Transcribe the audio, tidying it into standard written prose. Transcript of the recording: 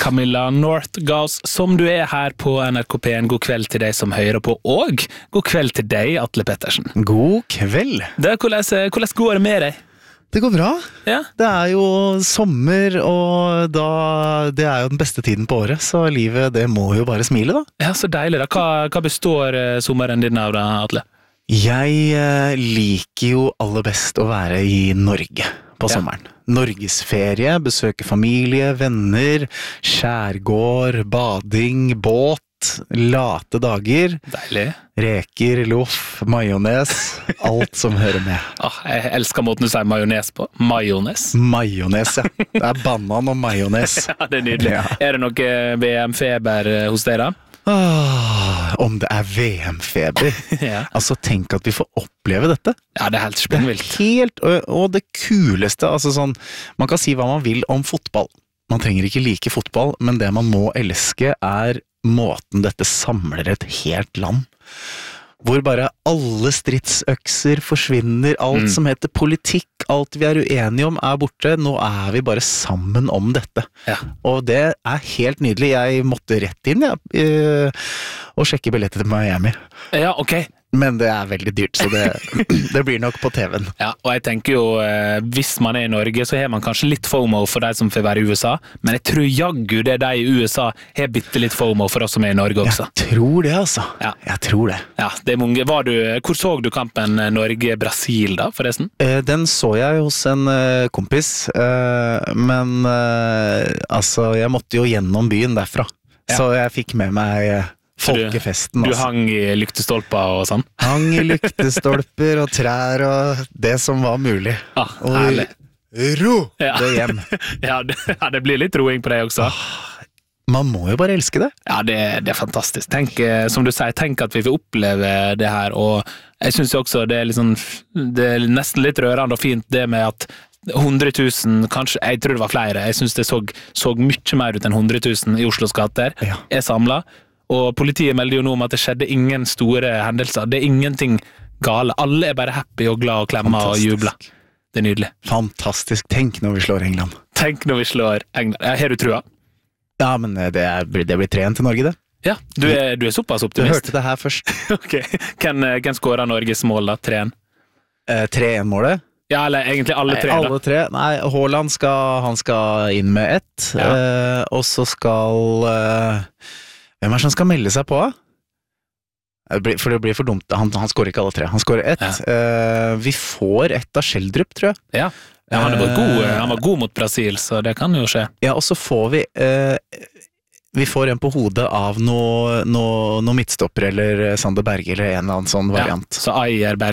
Camilla Northgaus, som du her på NRK P1. God kveld til deg som hører på, og god kveld til deg, Atle Pettersen. God kveld. Hvordan går det med deg? Det går bra. Ja. Det jo sommer, og det jo den beste tiden på året, så livet, det må jo bare smile da. Ja, så deilig da. Hva består sommeren din av da, Atle? Jeg liker jo aller best å være i Norge på sommeren. Norgesferie, besøke familie, venner, skjærgård, bading, båt, late dager. Deilig. Reker, loff, majones, alt som hører med. Jeg elsker måten du sier majones på. Majones. Majones, ja. Det banan og majones. Ja, det nydelig. Ja. Det noe VM-feber hos deg da? Om det VM-feber. Ja. Altså, tenk at vi får oppleve dette. Ja, det helt spennvilt. Og det kuleste, altså sånn, man kan si hva man vil om fotball. Man trenger ikke like fotball, men det man må elske måten dette samler et helt land. Hvor bare alle stridsøkser forsvinner, alt som heter politikk, alt vi uenige om borte, nå vi bare sammen om dette. Ja. Og det helt nydelig. Jeg måtte rett inn og sjekke billetter til Miami. Ja, ok. Men det veldig dyrt, så det blir nok på TV-en. Ja, og jeg tenker jo, hvis man i Norge, så har man kanskje litt FOMO for de som får være i USA, men jeg tror jaggu det de i USA har bitte litt FOMO for oss som i Norge også. Jeg tror det, altså. Ja. Jeg tror det. Ja, det mange. Hvor så du kampen Norge-Brasil da, forresten? Den så jeg hos en kompis, men altså, jeg måtte jo gjennom byen derfra, så jeg fikk med meg folkefesten. Du hang i lyktestolper og sånn? Hang i lyktestolper og trær og det som var mulig. Herlig. Ro det hjem. Ja, det blir litt roing på deg også. Man må jo bare elske det. Ja, det fantastisk. Tenk, som du sier, tenk at vi vil oppleve det her, og jeg synes jo også det liksom, det nesten litt rørende og fint det med at 100 000, kanskje, jeg tror det var flere, jeg synes det så mye mer ut enn 100 000 i Oslos gater, samlet. Og politiet melder jo nå om at det skjedde ingen store hendelser. Det ingenting gale. Alle bare happy og glad og klemmer og jubler. Det nydelig. Fantastisk. Tenk når vi slår England. Tenk når vi slår England. Har du trua? Ja, men det blir 3-1 til Norge, det. Ja, du er såpass optimist. Du hørte det her først. Ok. Hvem skårer Norges mål da? 3-1? 3-1-målet? Ja, eller egentlig alle tre. Alle tre. Nei, Haaland skal inn med 1. Ja. Og så skal... Hvem som skal melde seg på? For det blir for dumt. Han skårer ikke alle tre. Han skårer 1. Ja. Vi får 1 av Schjelderup, tror jeg. Ja, han var god mot Brasil, så det kan jo skje. Ja, og så får vi får en på hodet av noe midtstopper eller Sander Berge eller en eller annen sånn variant. Ja, så Ayer Berge